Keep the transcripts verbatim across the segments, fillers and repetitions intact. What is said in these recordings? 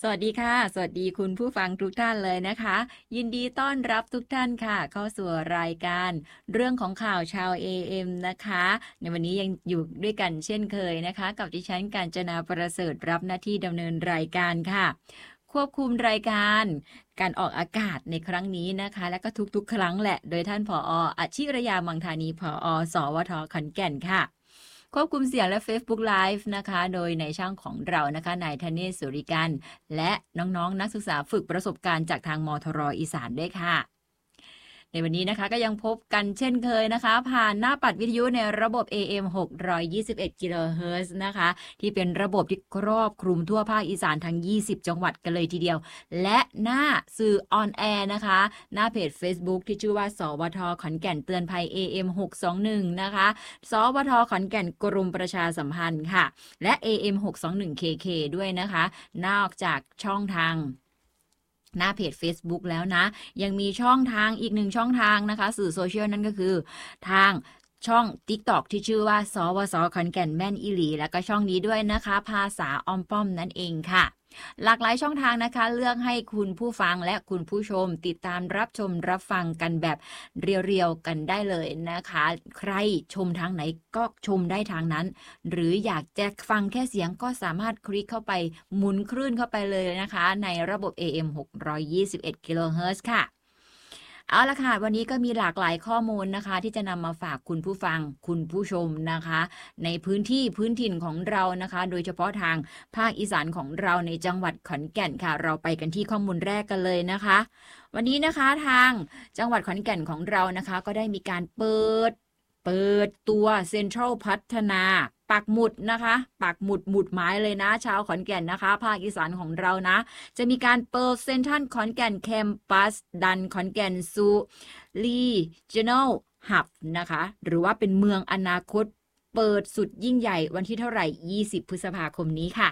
สวัสดีค่ะสวัสดีคุณผู้ฟังทุกท่านเลยนะคะยินดีต้อนรับทุกท่านค่ะเข้าสู่รายการเรื่องของข่าวชาว เอ เอ็ม นะคะในวันนี้ยังอยู่ด้วยกันเช่นเคยนะคะกับดิฉันกาญจนาประเสริฐรับหน้าที่ดำเนินรายการค่ะควบคุมรายการการออกอากาศในครั้งนี้นะคะและก็ทุกๆครั้งแหละโดยท่านผอ.อาชิรยามังธานีผอ.สวท.ขอนแก่นค่ะควบคุมเสียงและ Facebook Live นะคะโดยในช่างของเรานะคะนายธเนศสุริกันและน้องๆ นนักศึกษาฝึกประสบการณ์จากทางมทรอีสานด้วยค่ะในวันนี้นะคะก็ยังพบกันเช่นเคยนะคะผ่านหน้าปัดวิทยุในระบบ เอ เอ็ม หกร้อยยี่สิบเอ็ด กิโลเฮิรตซ์นะคะที่เป็นระบบที่ครอบคลุมทั่วภาคอีสานทั้งยี่สิบจังหวัดกันเลยทีเดียวและหน้าสื่อออนแอร์นะคะหน้าเพจ Facebook ที่ชื่อว่าสวทขอนแก่นเตือนภัย เอ เอ็ม หกสองหนึ่งนะคะสวทขอนแก่นกรมประชาสัมพันธ์ค่ะและ เอ เอ็ม หกสองหนึ่ง เค เค ด้วยนะคะนอกจากช่องทางหน้าเพจ Facebook แล้วนะยังมีช่องทางอีกหนึ่งช่องทางนะคะสื่อโซเชียลนั่นก็คือทางช่อง TikTok ที่ชื่อว่าสวสขอนแก่นแม่นอีหลีแล้วก็ช่องนี้ด้วยนะคะภาษาอ้อมป้อมนั่นเองค่ะหลากหลายช่องทางนะคะเลือกให้คุณผู้ฟังและคุณผู้ชมติดตามรับชมรับฟังกันแบบเรียวๆกันได้เลยนะคะใครชมทางไหนก็ชมได้ทางนั้นหรืออยากจะฟังแค่เสียงก็สามารถคลิกเข้าไปหมุนคลื่นเข้าไปเลยนะคะในระบบ เอ เอ็ม หกร้อยยี่สิบเอ็ด กิโลเฮิรตซ์ค่ะเอาละค่ะวันนี้ก็มีหลากหลายข้อมูลนะคะที่จะนำมาฝากคุณผู้ฟังคุณผู้ชมนะคะในพื้นที่พื้นถิ่นของเรานะคะโดยเฉพาะทางภาคอีสานของเราในจังหวัดขอนแก่นค่ะเราไปกันที่ข้อมูลแรกกันเลยนะคะวันนี้นะคะทางจังหวัดขอนแก่นของเรานะคะก็ได้มีการเปิดเปิดตัวเซ็นทรัลพัฒนาปักหมุดนะคะปักหมุดหมุดหมายเลยนะชาวขอนแก่นนะคะภาคอีสานของเรานะจะมีการเปิดเซ็นทรัลขอนแก่นแคมปัสดันขอนแก่นซูรีเจเนลฮับนะคะหรือว่าเป็นเมืองอนาคตเปิดสุดยิ่งใหญ่วันที่เท่าไหร่ยี่สิบพฤษภาคมนี้ค่ะ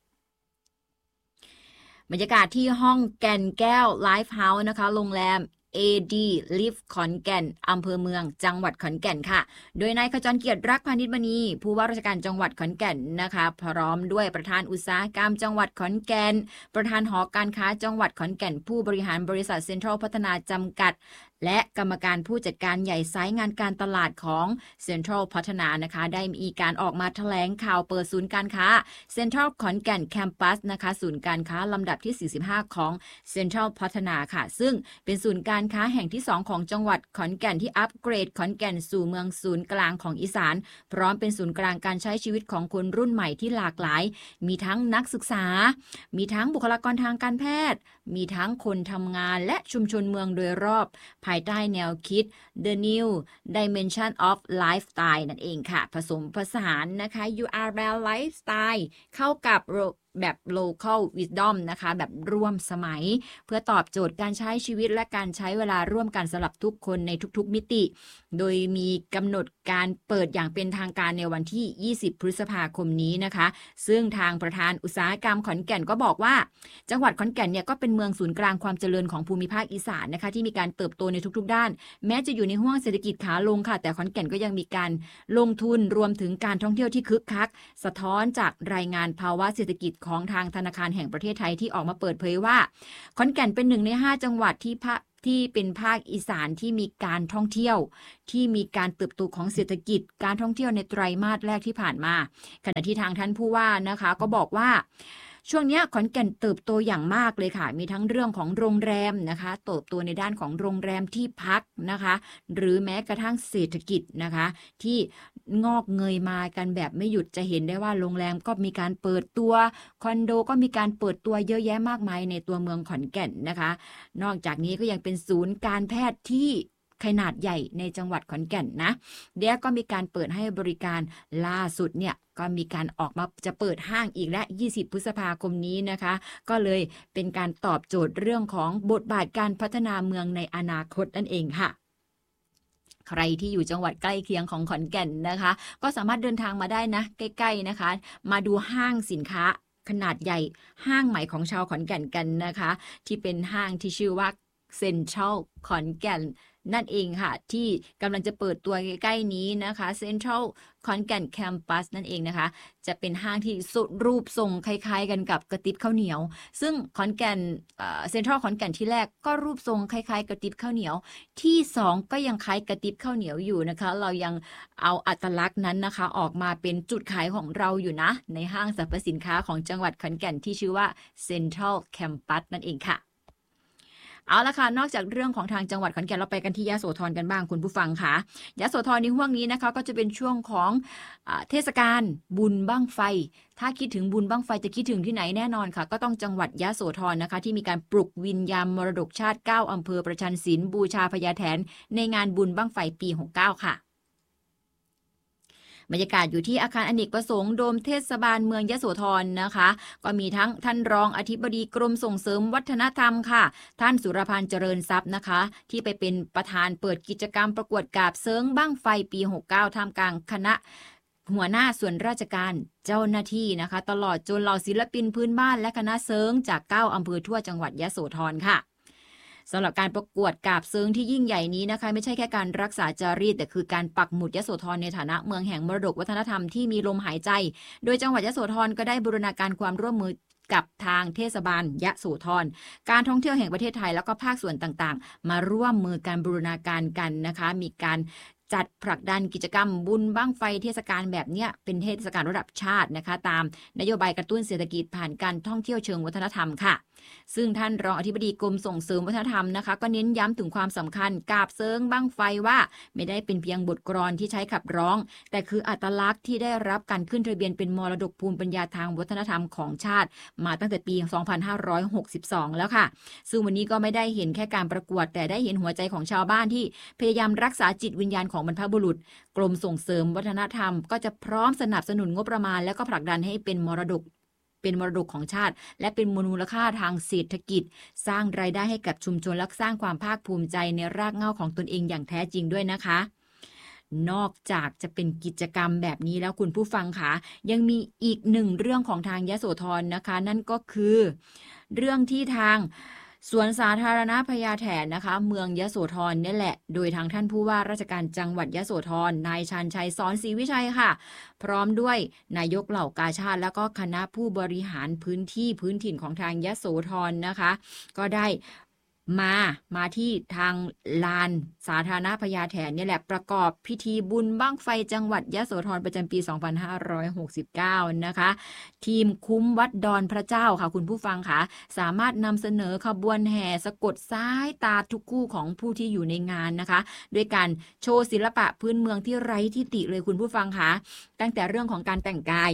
บรรยากาศที่ห้องแก่นแก้วไลฟ์เฮาส์นะคะโรงแรม เอ ดี Live ขอนแก่นอำเภอเมืองจังหวัดขอนแก่นค่ะโดยนายขจรเกียรติรักพานิชมณีผู้ว่าราชการจังหวัดขอนแก่นนะคะพร้อมด้วยประธานอุตสาหกรรมจังหวัดขอนแก่นประธานหอการค้าจังหวัดขอนแก่นผู้บริหารบริษัทเซ็นทรัลพัฒนาจำกัดและกรรมการผู้จัดการใหญ่สายงานการตลาดของเซ็นทรัลพัฒนานะคะได้มีการออกมาแถลงข่าวเปิดศูนย์การค้าเซ็นทรัลขอนแก่นแคมปัสนะคะศูนย์การค้าลำดับที่สี่สิบห้าของเซ็นทรัลพัฒนาค่ะซึ่งเป็นศูนย์การค้าแห่งที่สองของจังหวัดขอนแก่นที่อัปเกรดขอนแก่นสู่เมืองศูนย์กลางของอีสานพร้อมเป็นศูนย์กลางการใช้ชีวิตของคนรุ่นใหม่ที่หลากหลายมีทั้งนักศึกษามีทั้งบุคลากรทางการแพทย์มีทั้งคนทำงานและชุมชนเมืองโดยรอบภายใต้แนวคิด The New Dimension of Lifestyle นั่นเองค่ะผสมผสานนะคะ You are well lifestyle เข้ากับแบบ local wisdom นะคะแบบร่วมสมัยเพื่อตอบโจทย์การใช้ชีวิตและการใช้เวลาร่วมกันสำหรับทุกคนในทุกๆมิติโดยมีกำหนดการเปิดอย่างเป็นทางการในวันที่ยี่สิบพฤษภาคมนี้นะคะซึ่งทางประธานอุตสาหกรรมขอนแก่นก็บอกว่าจังหวัดขอนแก่นเนี่ยก็เป็นเมืองศูนย์กลางความเจริญของภูมิภาคอีสานนะคะที่มีการเติบโตในทุกๆด้านแม้จะอยู่ในห้วงเศรษฐกิจขาลงค่ะแต่ขอนแก่นก็ยังมีการลงทุนรวมถึงการท่องเที่ยวที่คึกคักสะท้อนจากรายงานภาวะเศรษฐกิจของทางธนาคารแห่งประเทศไทยที่ออกมาเปิดเผยว่าขอนแก่นเป็นหนึ่งในห้าจังหวัดที่ภาคที่เป็นภาคอีสานที่มีการท่องเที่ยวที่มีการเติบโตของเศรษฐกิจการท่องเที่ยวในไตรมาสแรกที่ผ่านมาขณะที่ทางท่านผู้ว่านะคะก็บอกว่าช่วงนี้ขอนแก่นเติบโตอย่างมากเลยค่ะมีทั้งเรื่องของโรงแรมนะคะเติบโตในด้านของโรงแรมที่พักนะคะหรือแม้กระทั่งเศรษฐกิจนะคะที่งอกเงยมากันแบบไม่หยุดจะเห็นได้ว่าโรงแรมก็มีการเปิดตัวคอนโดก็มีการเปิดตัวเยอะแยะมากมายในตัวเมืองขอนแก่นนะคะนอกจากนี้ก็ยังเป็นศูนย์การแพทย์ที่ขนาดใหญ่ในจังหวัดขอนแก่นนะเดี๋ยวก็มีการเปิดให้บริการล่าสุดเนี่ยก็มีการออกมาจะเปิดห้างอีกและยี่สิบพฤษภาคมนี้นะคะก็เลยเป็นการตอบโจทย์เรื่องของบทบาทการพัฒนาเมืองในอนาคตนั่นเองค่ะใครที่อยู่จังหวัดใกล้เคียงของขอนแก่นนะคะก็สามารถเดินทางมาได้นะใกล้ๆนะคะมาดูห้างสินค้าขนาดใหญ่ห้างใหม่ของชาวขอนแก่นกันนะคะที่เป็นห้างที่ชื่อว่าเซ็นทรัลขอนแก่นนั่นเองค่ะที่กำลังจะเปิดตัวใกล้ๆนี้นะคะเซ็นทรัลขอนแก่นแคมปัสนั่นเองนะคะจะเป็นห้างที่สุดรูปทรงคล้ายๆกันกับกระติบข้าวเหนียวซึ่งขอนแก่นเซ็นทรัลขอนแก่นที่แรกก็รูปทรงคล้ายๆกระติบข้าวเหนียวที่สองก็ยังคล้ายกระติบข้าวเหนียวอยู่นะคะเรายังเอาอัตลักษณ์นั้นนะคะออกมาเป็นจุดขายของเราอยู่นะในห้างสรรพสินค้าของจังหวัดขอนแก่นที่ชื่อว่าเซ็นทรัลแคมปัสนั่นเองค่ะเอาละค่ะนอกจากเรื่องของทางจังหวัดขอนแก่นเราไปกันที่ยโสธรกันบ้างคุณผู้ฟังค่ะยโสธรในห่วงนี้นะคะก็จะเป็นช่วงของอ่าเทศกาลบุญบั้งไฟถ้าคิดถึงบุญบั้งไฟจะคิดถึงที่ไหนแน่นอนค่ะก็ต้องจังหวัดยโสธรนะคะที่มีการปลุกวิญญาณมรดกชาติเก้าอำเภอประชันศีลบูชาพญาแถนในงานบุญบั้งไฟปีหกสิบเก้าค่ะบรรยากาศอยู่ที่อาคารอเนกประสงค์โดมเทศบาลเมืองยโสธรนะคะก็มีทั้งท่านรองอธิบดีกรมส่งเสริมวัฒนธรรมค่ะท่านสุรพันธ์เจริญทรัพย์นะคะที่ไปเป็นประธานเปิดกิจกรรมประกวดกาบเซิงบั้งไฟปีหกสิบเก้าท่ามกลางคณะหัวหน้าส่วนราชการเจ้าหน้าที่นะคะตลอดจนเหล่าศิลปินพื้นบ้านและคณะเซิงจากเก้าอำเภอทั่วจังหวัดยโสธรค่ะสำหรับการประกวดกาบเซิงที่ยิ่งใหญ่นี้นะคะไม่ใช่แค่การรักษาจารีตแต่คือการปักหมุดยโสธรในฐานะเมืองแห่งมรดกวัฒนธรรมที่มีลมหายใจโดยจังหวัดยโสธรก็ได้บูรณาการความร่วมมือกับทางเทศบาลยโสธรการท่องเที่ยวแห่งประเทศไทยแล้วก็ภาคส่วนต่างๆมาร่วมมือการบูรณาการกันนะคะมีการจัดผลักดันกิจกรรมบุญบั้งไฟเทศกาลแบบนี้เป็นเทศกาลระดับชาตินะคะตามนโยบายกระตุ้นเศรษฐกิจผ่านการท่องเที่ยวเชิงวัฒนธรรมค่ะซึ่งท่านรองอธิบดีกรมส่งเสริมวัฒนธรรมนะคะก็เน้นย้ำถึงความสำคัญกาบเซิงบั้งไฟว่าไม่ได้เป็นเพียงบทกลอนที่ใช้ขับร้องแต่คืออัตลักษณ์ที่ได้รับการขึ้นทะเบียนเป็นมรดกภูมิปัญญาทางวัฒนธรรมของชาติมาตั้งแต่ปี สองพันห้าร้อยหกสิบสอง แล้วค่ะซึ่งวันนี้ก็ไม่ได้เห็นแค่การประกวดแต่ได้เห็นหัวใจของชาวบ้านที่พยายามรักษาจิตวิญญาณของบรรพบุรุษกรมส่งเสริมวัฒนธรรมก็จะพร้อมสนับสนุนงบประมาณและก็ผลักดันให้เป็นมรดกเป็นมรดกของชาติและเป็นมูลค่าทางเศรษฐกิจสร้างรายได้ให้กับชุมชนและสร้างความภาคภูมิใจในรากเหง้าของตนเองอย่างแท้จริงด้วยนะคะนอกจากจะเป็นกิจกรรมแบบนี้แล้วคุณผู้ฟังคะยังมีอีกหนึ่งเรื่องของทางยโสธรนะคะนั่นก็คือเรื่องที่ทางสวนสาธารณะพญาแถนนะคะเมืองยโสธรนี่แหละโดยทางท่านผู้ว่าราชการจังหวัดยโสธรนายชันชัยสอนศรีวิชัยค่ะพร้อมด้วยนายกเหล่ากาชาดแล้วก็คณะผู้บริหารพื้นที่พื้นถิ่นของทางยโสธรนะคะก็ได้มามาที่ทางลานสาธารณะพญาแถนนี่แหละประกอบพิธีบุญบั้งไฟจังหวัดยโสธรประจำปี สองพันห้าร้อยหกสิบเก้า นะคะทีมคุ้มวัดดอนพระเจ้าค่ะคุณผู้ฟังค่ะสามารถนำเสนอขบวนแห่สะกดสายตาทุกคู่ของผู้ที่อยู่ในงานนะคะด้วยการโชว์ศิลปะพื้นเมืองที่ไร้ที่ติเลยคุณผู้ฟังค่ะตั้งแต่เรื่องของการแต่งกาย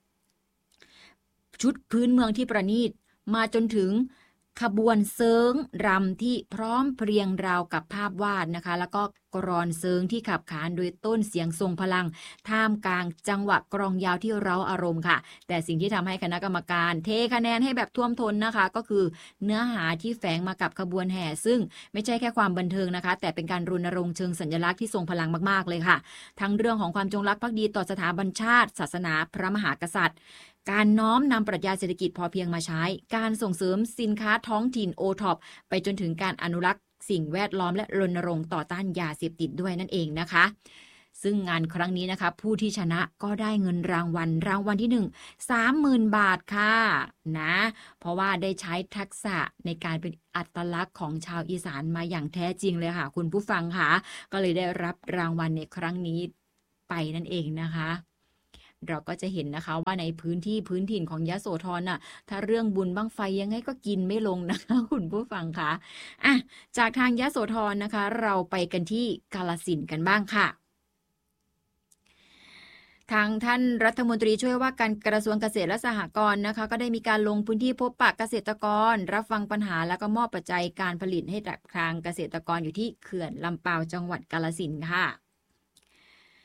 ชุดพื้นเมืองที่ประณีตมาจนถึงขบวนเซิงรำที่พร้อมเพรียงราวกับภาพวาดนะคะแล้วก็กรอนเซิงที่ขับขานโดยต้นเสียงทรงพลังท่ามกลางจังหวะกรองยาวที่เร้าอารมณ์ค่ะแต่สิ่งที่ทำให้คณะกรรมการเทคะแนนให้แบบท่วมท้นนะคะก็คือเนื้อหาที่แฝงมากับขบวนแห่ซึ่งไม่ใช่แค่ความบันเทิงนะคะแต่เป็นการรณรงค์เชิงสัญลักษณ์ที่ทรงพลังมากๆเลยค่ะทั้งเรื่องของความจงรักภักดีต่อสถาบันชาติศาสนาพระมหากษัตริย์การน้อมนำปรัชญาเศรษฐกิจพอเพียงมาใช้การส่งเสริมสินค้าท้องถิ่นโอท็อปไปจนถึงการอนุรักษ์สิ่งแวดล้อมและรณรงค์ต่อต้านยาเสพติดด้วยนั่นเองนะคะซึ่งงานครั้งนี้นะคะผู้ที่ชนะก็ได้เงินรางวัลรางวัลที่หนึ่ง สามหมื่น บาทค่ะนะเพราะว่าได้ใช้ทักษะในการเป็นอัตลักษณ์ของชาวอีสานมาอย่างแท้จริงเลยค่ะคุณผู้ฟังค่ะก็เลยได้รับรางวัลในครั้งนี้ไปนั่นเองนะคะเราก็จะเห็นนะคะว่าในพื้นที่พื้นถิ่นของยโสธรน่ะถ้าเรื่องบุญบั้งไฟยังไงก็กินไม่ลงนะคะคุณผู้ฟังคะอ่ะจากทางยโสธรนะคะเราไปกันที่กาฬสินธุ์กันบ้างค่ะทางท่านรัฐมนตรีช่วยว่าการกระทรวงเกษตรและสหกรณ์นะคะก็ได้มีการลงพื้นที่พบปะเกษตรกรรับฟังปัญหาแล้วก็มอบปัจจัยการผลิตให้กับทางเกษตรกรอยู่ที่เขื่อนลำปาวจังหวัดกาฬสินธุ์ค่ะ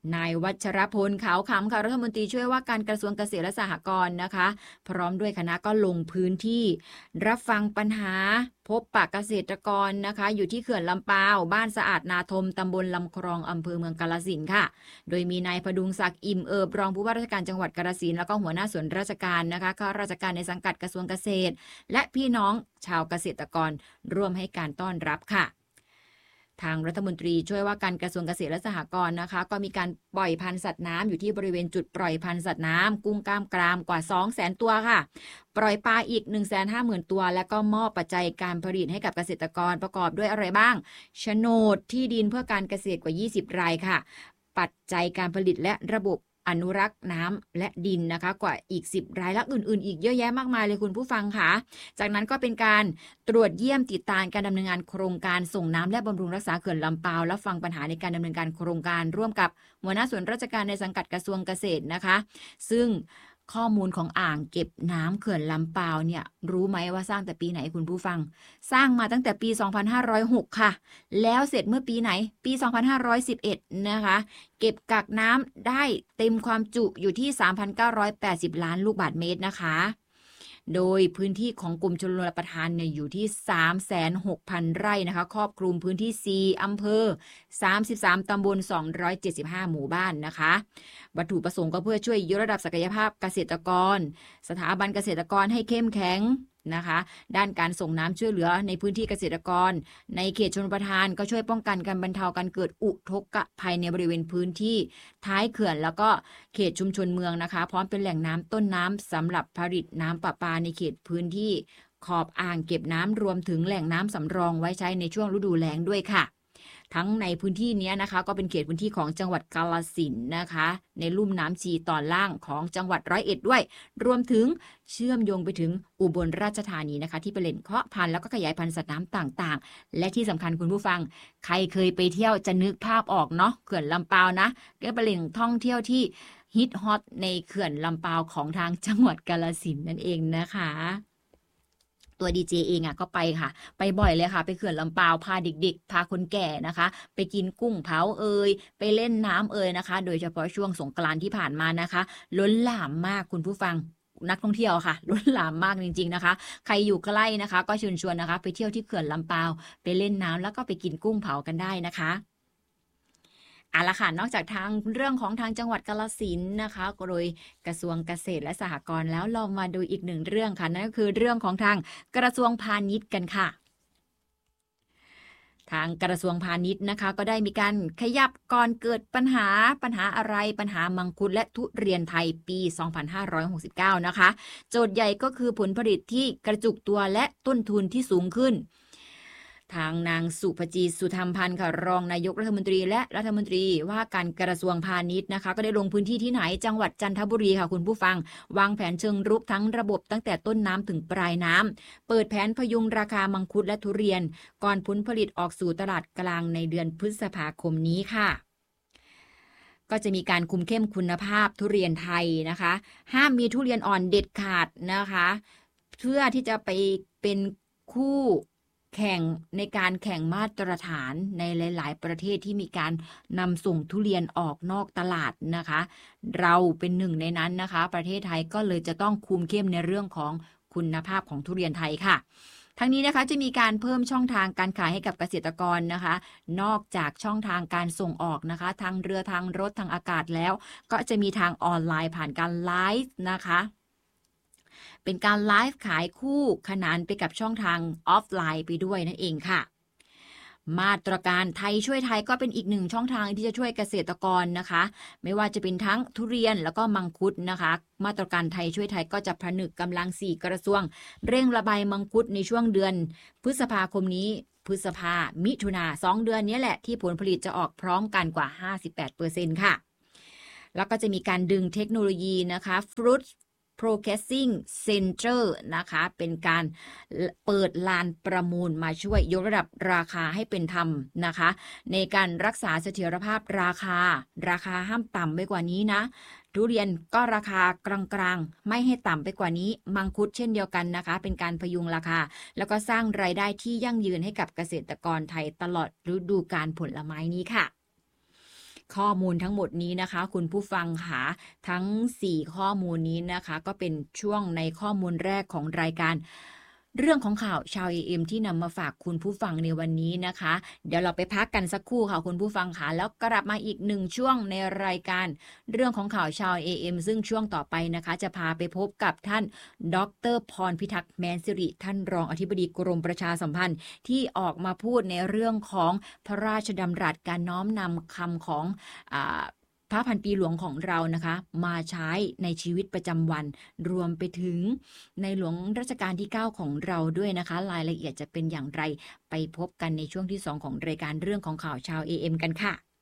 นายวัชรพลขาวขำค่ะรัฐมนตรีช่วยว่าการกระทรวงเกษตรและสหกรณ์นะคะพร้อมด้วยคณะก็ลงพื้นที่รับฟังปัญหาพบปะเกษตรกรนะคะอยู่ที่เขื่อนลำปาวบ้านสะอาดนาทมตำบลลำคลองอำเภอเมืองกาฬสินธุ์ค่ะโดยมีนายพดุงศักดิ์อิ่มเอิบรองผู้ว่าราชการจังหวัดกาฬสินธุ์แล้วก็หัวหน้าส่วนราชการนะคะข้าราชการในสังกัดกระทรวงเกษตรและพี่น้องชาวเกษตรกรร่วมให้การต้อนรับค่ะทางรัฐมนตรีช่วยว่าการกระทรวงเกษตรและสหกรณ์นะคะก็มีการปล่อยพันธุ์สัตว์น้ำอยู่ที่บริเวณจุดปล่อยพันธุ์สัตว์น้ำกุ้งกล้ามกรามกว่า สองแสน ตัวค่ะปล่อยปลาอีก หนึ่งแสนห้าหมื่น ตัวและก็มอบปัจจัยการผลิตให้กับเกษตรกรประกอบด้วยอะไรบ้างโฉนดที่ดินเพื่อการเกษตรกว่ายี่สิบรายค่ะปัจจัยการผลิตและระบบอนุรักษ์น้ำและดินนะคะกว่าอีกสิบรายและอื่นๆอีกเยอะแยะมากมายเลยคุณผู้ฟังค่ะจากนั้นก็เป็นการตรวจเยี่ยมติดตามการดำเนินงานโครงการส่งน้ำและบำรุงรักษาเขื่อนลำปาวและฟังปัญหาในการดำเนินการโครงการร่วมกับหัวหน้าส่วนราชการในสังกัดกระทรวงเกษตรนะคะซึ่งข้อมูลของอ่างเก็บน้ำเขื่อนลำปาวเนี่ยรู้ไหมว่าสร้างแต่ปีไหนคุณผู้ฟังสร้างมาตั้งแต่ปีสองพันห้าร้อยหกค่ะแล้วเสร็จเมื่อปีไหนปีสองพันห้าร้อยสิบเอ็ดนะคะเก็บกักน้ำได้เต็มความจุอยู่ที่ สามพันเก้าร้อยแปดสิบ ล้านลูกบาศก์เมตรนะคะโดยพื้นที่ของกรมชลประทานเนี่ยอยู่ที่ สามแสนหกพัน ไร่นะคะครอบคลุมพื้นที่สี่อำเภอสามสิบสามตำบลสองร้อยเจ็ดสิบห้าหมู่บ้านนะคะวัตถุประสงค์ก็เพื่อช่วยยกระดับศักยภาพเกษตรกรสถาบันเกษตรกรให้เข้มแข็งนะคะด้านการส่งน้ำช่วยเหลือในพื้นที่เกษตรกรในเขตชลประทานก็ช่วยป้องกันการบรรเทาการเกิดอุทกภัยในบริเวณพื้นที่ท้ายเขื่อนแล้วก็เขตชุมชนเมืองนะคะพร้อมเป็นแหล่งน้ำต้นน้ำสำหรับผลิตน้ำประปาในเขตพื้นที่ขอบอ่างเก็บน้ำรวมถึงแหล่งน้ำสำรองไว้ใช้ในช่วงฤดูแล้งด้วยค่ะทั้งในพื้นที่นี้นะคะก็เป็นเขตพื้นที่ของจังหวัดกาฬสินธุ์นะคะในลุ่มน้ำชีตอนล่างของจังหวัดร้อยเอ็ดด้วยรวมถึงเชื่อมโยงไปถึงอุบลราชธานีนะคะที่เป็นแหล่งเพาะพันธุ์แล้วก็ขยายพันธุ์สัตว์น้ำต่างๆและที่สำคัญคุณผู้ฟังใครเคยไปเที่ยวจะนึกภาพออกเนาะเขื่อนลำปาวนะก็เป็นแหล่งท่องเที่ยวที่ฮิตฮอตในเขื่อนลำปาวของทางจังหวัดกาฬสินธุ์นั่นเองนะคะตัวดีเจเองอ่ะก็ไปค่ะไปบ่อยเลยค่ะไปเขื่อนลำปาวพาเด็กๆพาคนแก่นะคะไปกินกุ้งเผาเอ่ยไปเล่นน้ำเอ่ยนะคะโดยเฉพาะช่วงสงกรานต์ที่ผ่านมานะคะล้นหลามมากคุณผู้ฟังนักท่องเที่ยวค่ะล้นหลามมากจริงๆนะคะใครอยู่ใกล้นะคะก็เชิญชวนนะคะไปเที่ยวที่เขื่อนลำปาวไปเล่นน้ำแล้วก็ไปกินกุ้งเผากันได้นะคะเอาละค่ะนอกจากทางเรื่องของทางจังหวัดกาฬสินธุ์นะคะโดยกระทรวงเกษตรและสหกรณ์แล้วเรามาดูอีกหนึ่งเรื่องค่ะนั่นก็คือเรื่องของทางกระทรวงพาณิชย์กันค่ะทางกระทรวงพาณิชย์นะคะก็ได้มีการขยับก่อนเกิดปัญหาปัญหาอะไรปัญหามังคุดและทุเรียนไทยปีสองพันห้าร้อยหกสิบเก้านะคะโจทย์ใหญ่ก็คือผลผลิตที่กระจุกตัวและต้นทุนที่สูงขึ้นทางนางสุภจีสุธรรมพันธ์ค่ะรองนายกรัฐมนตรีและรัฐมนตรีว่าการกระทรวงพาณิชย์นะคะก็ได้ลงพื้นที่ที่ไหนจังหวัดจันทบุรีค่ะคุณผู้ฟังวางแผนเชิงรุกทั้งระบบตั้งแต่ต้นน้ำถึงปลายน้ำเปิดแผนพยุงราคามังคุดและทุเรียนก่อนผลผลิตออกสู่ตลาดกลางในเดือนพฤษภาคมนี้ค่ะก็จะมีการคุมเข้มคุณภาพทุเรียนไทยนะคะห้ามมีทุเรียนอ่อนเด็ดขาดนะคะเพื่อที่จะไปเป็นคู่แข่งในการแข่งมาตรฐานในหลายๆประเทศที่มีการนำส่งทุเรียนออกนอกตลาดนะคะเราเป็นหนึ่งในนั้นนะคะประเทศไทยก็เลยจะต้องคุมเข้มในเรื่องของคุณภาพของทุเรียนไทยค่ะทั้งนี้นะคะจะมีการเพิ่มช่องทางการขายให้กับเกษตรกรนะคะนอกจากช่องทางการส่งออกนะคะทางเรือทางรถทางอากาศแล้วก็จะมีทางออนไลน์ผ่านการไลฟ์นะคะเป็นการไลฟ์ขายคู่ขนานไปกับช่องทางออฟไลน์ไปด้วยนั่นเองค่ะมาตรการไทยช่วยไทยก็เป็นอีกหนึ่งช่องทางที่จะช่วยเกษตรกรนะคะไม่ว่าจะเป็นทั้งทุเรียนแล้วก็มังคุดนะคะมาตรการไทยช่วยไทยก็จะผนึกกำลังสี่กระทรวงเร่งระบายมังคุดในช่วงเดือนพฤษภาคมนี้พฤษภามิถุนาสองเดือนนี้แหละที่ผลผลิตจะออกพร้อมกันกว่า ห้าสิบแปดเปอร์เซ็นต์ ค่ะแล้วก็จะมีการดึงเทคโนโลยีนะคะ Fruit Processing Center นะคะเป็นการเปิดลานประมูลมาช่วยยกระดับราคาให้เป็นธรรมนะคะในการรักษาเสถียรภาพราคาราคาห้ามต่ำไปกว่านี้นะทุเรียนก็ราคากลางๆไม่ให้ต่ำไปกว่านี้มังคุดเช่นเดียวกันนะคะเป็นการพยุงราคาแล้วก็สร้างรายได้ที่ยั่งยืนให้กับเกษตรกรไทยตลอดฤดูกาลผลไม้นี้ค่ะข้อมูลทั้งหมดนี้นะคะคุณผู้ฟังค่ะทั้งสี่ข้อมูลนี้นะคะก็เป็นช่วงในข้อมูลแรกของรายการเรื่องของข่าวชาว เอ เอ็ม ที่นำมาฝากคุณผู้ฟังในวันนี้นะคะเดี๋ยวเราไปพักกันสักครู่ค่ะคุณผู้ฟังค่ะแล้วกลับมาอีกหนึ่งช่วงในรายการเรื่องของข่าวชาว เอ เอ็ม ซึ่งช่วงต่อไปนะคะจะพาไปพบกับท่านดรพรพิทักษ์แมนสิริท่านรองอธิบดีกรมประชาสัมพันธ์ที่ออกมาพูดในเรื่องของพระราชดำรัสการน้อมนำคำของอ่าพระพันปีหลวงของเรานะคะมาใช้ในชีวิตประจำวันรวมไปถึงในหลวงรัชกาลที่เก้าของเราด้วยนะคะรายละเอียดจะเป็นอย่างไรไปพบกันในช่วงที่สองของรายการเรื่องของข่าวชาว เอ เอ็ม กันค่ะ